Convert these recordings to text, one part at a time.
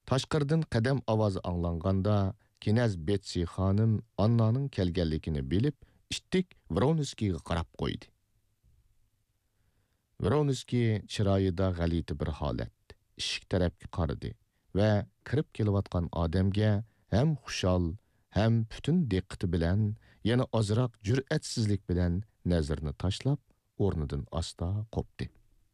Tashqardan qadam ovozi anglanganda, Knez Betsy xonim Annaning kelganligini bilib, ittik Vronskiga qarab qo'ydi. Vronski chiroyida g'alati bir holat, eshik tarafga qaradi va kirib kelayotgan odamga ham xushal, ham butun diqqati bilan, yana ozroq jur'atsizlik bilan nazarni tashlab, o'rnidan asta qopdi.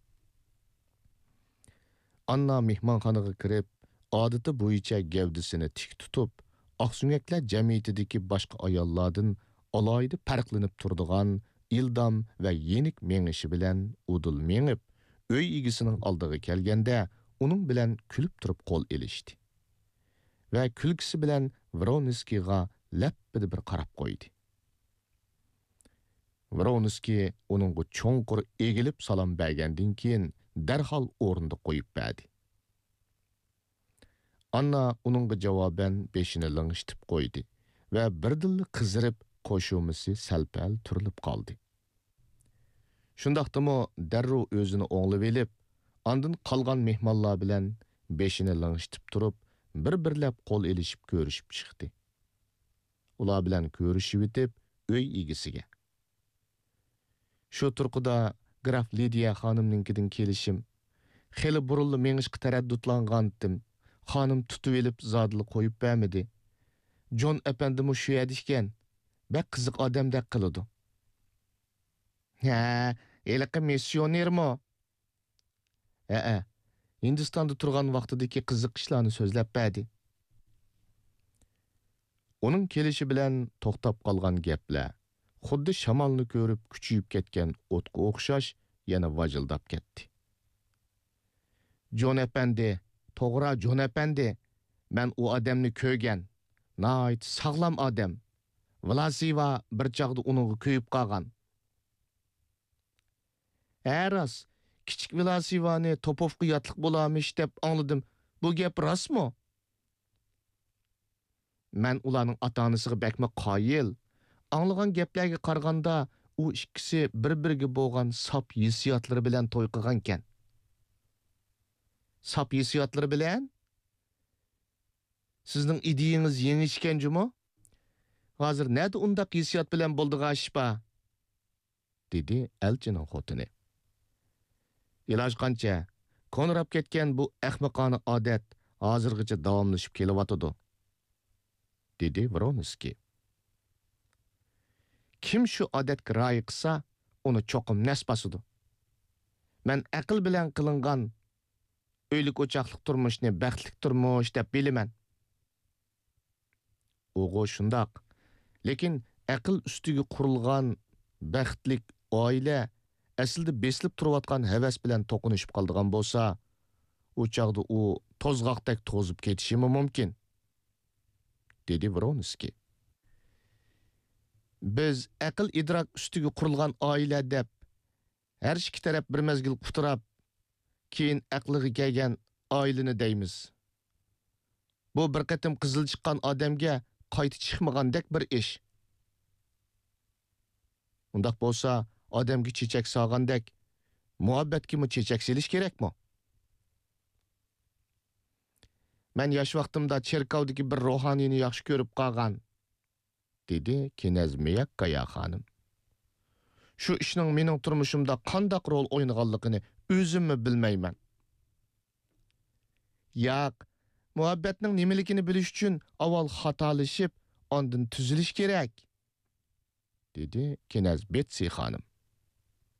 Anna mehmonxonaga kirib, odati bo'yicha gavdasini tik tutib, oqsunyaklar jamiyatidagi boshqa ayollardan alohida farqlanib turadigan ildam va yenik mengishi bilan udul mengib, uy egisining oldiga kelganda uning bilan kulib turib qo'l elishdi. Va kulgisi bilan Vronskiga lappida bir qarab qo'ydi. Vronski uningga cho'nqur egilib salom bergandan keyin darhol o'rnida qo'yib berdi. Anna uningga javoban beshini ling'ishtib qo'ydi va birdilla qizirib qo'shumisi salpal turilib qoldi. Shundaqdimi darrov o'zini o'nglab elib, ondan qolgan mehmonlar bilan beshini ling'ishtib turib, bir-birlab qo'l elishib ko'rishib chiqdi. Ular bilan ko'rishib etib, uy egisiga. Shu turqida Graf Lidiya xonimninkidan kelishim, xeli burulli mengishqa taraddudlangandim. Xonim tutib elib zodili qo'yib bermidi. John efendim shu yerda ekan. Bak qiziq odamdek qiladi. Ha, eliqi missionermi? Ha, Hindistonda turgan vaqtidagi qiziq ishlarni so'zlab berdi. Uning kelishi bilan to'xtab qolgan gaplar, xuddi shamolni ko'rib kuchayib ketgan o'tga o'xshash yana vajildab ketdi. John efendi, to'g'ri John efendi, men u odamni ko'rgan. Nayt sog'lom odam. Vlasiva bir chaqda uningga ko'yib qolgan. Eras, kichik Vlasivani topovga yotliq bo'lamish deb angladim. Bu gap rostmi? Men ularning ota-onasiga bakma qoyil. Anglagan gaplarga qaraganda u ikkisi bir-biriga bo'lgan sap hissiyotlari bilan to'y qilgan ekan. Sap hissiyotlari bilan? Sizning ideyangiz yengishgan-jimi? Hozir nada undaq hissiyot bilan bo'ldigan ish ba? Dedi elchining xotini. Iloj qancha, konrab ketgan bu ahmoqona odat hozirgacha davomlashib kelyotdi, dedi Vronski. Kim shu odatga rioya qilsa, uni cho'qim nasbasidir. Men aql bilan qilingan uylik o'choqlik turmushni baxtli turmush deb bilaman. O'g'o shundoq, lekin aql ustiga qurilgan baxtlik oila aslida besilib turayotgan havas bilan to'qinishib qoldigan bo'lsa, u chaqda u to'zg'oqdek to'zib ketishi mumkin, dedi Vronski. Biz aql idrok ustiga qurilgan oila deb har ikki taraf bir mezgil qutirab, keyin aqliga kelgan oilani deymiz. Bu bir qatim qizil chiqqan odamga qayta chiqmagandek bir ish. Undaq bo'lsa, odamga chechak sog'andek, muhabbatga mi chechak selish kerakmi? Men yosh vaqtimda cherkovdagi bir ruhoniyni yaxshi ko'rib qolgan, dedi Knez Miyakkaya xonim. Shu ishning mening turmushimda qandaq rol o'ynaganligini o'zimmi bilmayman. Yo'q, muhabbatning nimaligini bilish uchun avval xatolashib, ondan tuzilish kerak, dedi Knez Betsy xonim.